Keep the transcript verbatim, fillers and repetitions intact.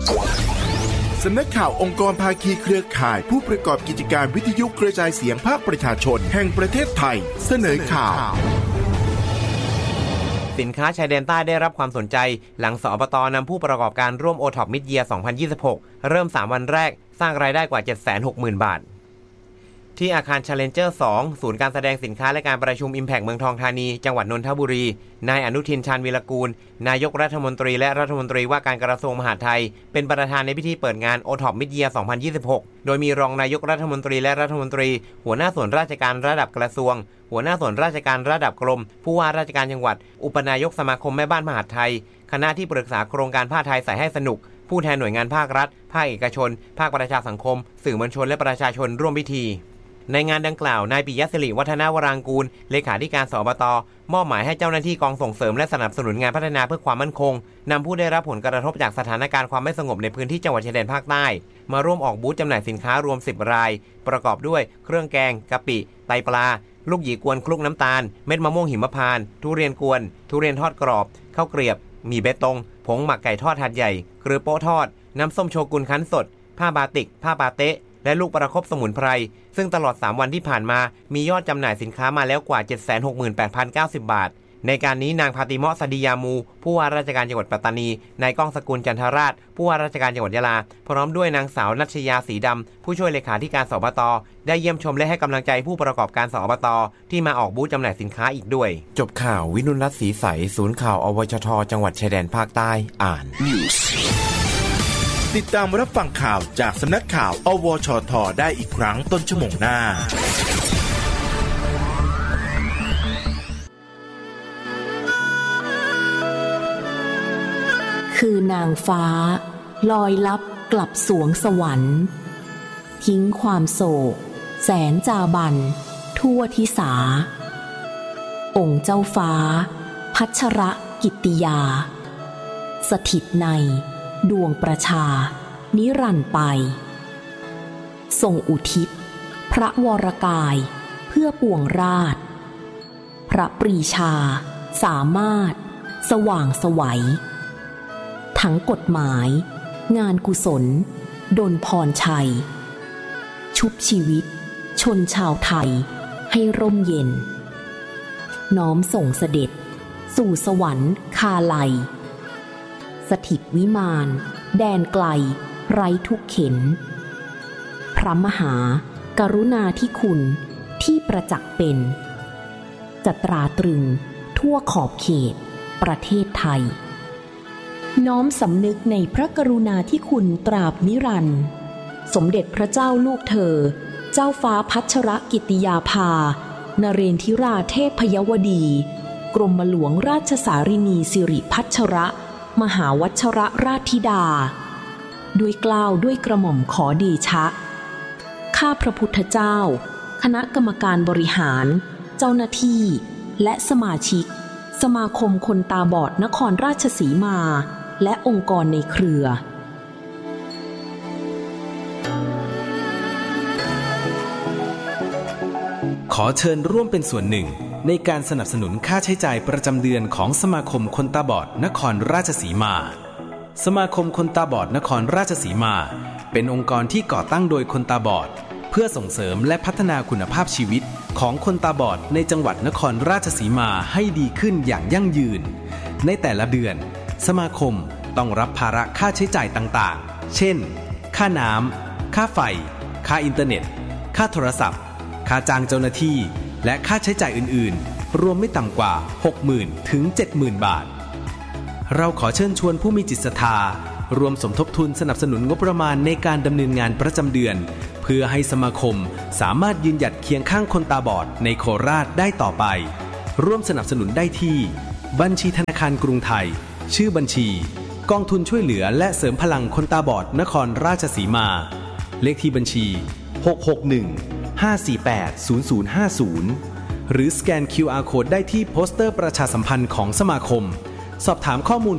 สำนักข่าวองค์กรภาคีเครือข่ายผู้ประกอบกิจการวิทยุกระจายเสียงภาคประชาชนแห่งประเทศไทยเสนอข่าวสินค้าชายแดนใต้ได้รับความสนใจหลังสอบต.นำผู้ประกอบการร่วม โอ ท็อป Mid-Year สองพันยี่สิบหกเริ่มสามวันแรกสร้างรายได้กว่า เจ็ดแสนหกหมื่น บาทที่อาคาร Challenger สอง ศูนย์การแสดงสินค้าและการประชุม Impact เมืองทองธานีจังหวัดนนทบุรีนายอนุทินชาญวีรกูลนายกรัฐมนตรีและรัฐมนตรีว่าการกระทรวงมหาดไทยเป็นประธานในพิธีเปิดงาน โอ ท็อป Mid-Year สองพันยี่สิบหกโดยมีรองนายกรัฐมนตรีและรัฐมนตรีหัวหน้าส่วนราชการระดับกระทรวงหัวหน้าส่วนราชการระดับกรมผู้ว่าราชการจังหวัดอุปนายกสมาคมแม่บ้านมหาดไทยคณะที่ปรึกษาโครงการผ้าไทยใส่ให้สนุกผู้แทนหน่วยงานภาครัฐภาคเอกชนภาคประชาสังคมสื่อมวลชนและประชาชนร่วมพิธีในงานดังกล่าวนายปิยะศิริวัฒนวรางกูลเลขาธิการสอบต.มอบหมายให้เจ้าหน้าที่กองส่งเสริมและสนับสนุนงานพัฒนาเพื่อความมั่นคงนำผู้ได้รับผลกระทบจากสถานการณ์ความไม่สงบในพื้นที่จังหวัดชายแดนภาคใต้มาร่วมออกบูธจำหน่ายสินค้ารวมสิบรายประกอบด้วยเครื่องแกงกะปิไตปลาลูกหยีกวนคลุกน้ำตาลเม็ดมะม่วงหิมพานต์ทุเรียนกวนทุเรียนทอดกรอบข้าวเกรียบหมี่เบตงผงหมักไก่ทอดถาดใหญ่เกลือโป๊ะทอดน้ำส้มโชกุนคั้นสดผ้าบาติกผ้าปาเต๊ะและลูกประคบสมุนไพรซึ่งตลอดสามวันที่ผ่านมามียอดจำหน่ายสินค้ามาแล้วกว่า เจ็ดแสนหกหมื่นแปดพันเก้าสิบ บาทในการนี้นางพาติเมาะสดียามูผู้ว่าราชการจังหวัดปัตตานีนายก้องสกุลจันทราชผู้ว่าราชการจังหวัดยะลาพร้อมด้วยนางสาวนัชยาสีดำผู้ช่วยเลขาธิการสบต.ได้เยี่ยมชมและให้กำลังใจผู้ประกอบการสบต.ที่มาออกบูธจำหน่ายสินค้าอีกด้วยจบข่าววินุรัตน์ศรีใสศูนย์ข่าวอวชท.จังหวัดชายแดนภาคใต้อ่านติดตามรับฟังข่าวจากสำนักข่าวอวชท.ได้อีกครั้งต้นชั่วโมงหน้าคือนางฟ้าลอยลับกลับสวงสวรรค์ทิ้งความโศกแสนจาบันทั่วทิสาองค์เจ้าฟ้าพัชรกิตติยาสถิตในดวงประชานิรันดร์ไปทรงอุทิศพระวรกายเพื่อปวงราชพระปรีชาสามารถสว่างไสวทั้งกฎหมายงานกุศลดลพรชัยชุบชีวิตชนชาวไทยให้ร่มเย็นน้อมส่งเสด็จสู่สวรรค์คาไลสถิตวิมานแดนไกลไร้ทุกเข็นพระมหากรุณาธิคุณที่ประจักษ์เป็นจะตราตรึงทั่วขอบเขตประเทศไทยน้อมสำนึกในพระกรุณาธิคุณตราบนิรันดร์สมเด็จพระเจ้าลูกเธอเจ้าฟ้าพัชรกิตติยาภานเรนทิราเทพยวดีกรมหลวงราชสารินีสิริพัชรมหาวัชรราชธิดาด้วยเกล้าด้วยกระหม่อมขอเดชะข้าพระพุทธเจ้าคณะกรรมการบริหารเจ้าหน้าที่และสมาชิกสมาคมคนตาบอดนครราชสีมาและองค์กรในเครือขอเชิญร่วมเป็นส่วนหนึ่งในการสนับสนุนค่าใช้จ่ายประจำเดือนของสมาคมคนตาบอดนครราชสีมาสมาคมคนตาบอดนครราชสีมาเป็นองค์กรที่ก่อตั้งโดยคนตาบอดเพื่อส่งเสริมและพัฒนาคุณภาพชีวิตของคนตาบอดในจังหวัดนครราชสีมาให้ดีขึ้นอย่างยั่งยืนในแต่ละเดือนสมาคมต้องรับภาระค่าใช้จ่ายต่างๆเช่นค่าน้ำค่าไฟค่าอินเทอร์เน็ตค่าโทรศัพท์ค่าจ้างเจ้าหน้าที่และค่าใช้จ่ายอื่นๆรวมไม่ต่ำกว่า หกหมื่น ถึง เจ็ดหมื่น บาทเราขอเชิญชวนผู้มีจิตศรัทธารวมสมทบทุนสนับสนุนงบประมาณในการดำเนินงานประจำเดือนเพื่อให้สมาคมสามารถยืนหยัดเคียงข้างคนตาบอดในโคราชได้ต่อไปร่วมสนับสนุนได้ที่บัญชีธนาคารกรุงไทยชื่อบัญชีกองทุนช่วยเหลือและเสริมพลังคนตาบอดนครราชสีมาเลขที่บัญชีหก หก หนึ่ง ห้า สี่ แปด ศูนย์ ศูนย์ ห้า ศูนย์หรือสแกน คิว อาร์ Code ได้ที่โปสเตอร์ประชาสัมพันธ์ของสมาคมสอบถามข้อมูล